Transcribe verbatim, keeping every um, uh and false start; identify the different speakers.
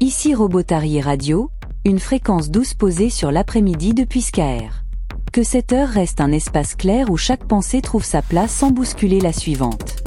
Speaker 1: Ici Robotary Radio, une fréquence douce posée sur l'après-midi depuis Skaer. Que cette heure reste un espace clair où chaque pensée trouve sa place sans bousculer la suivante.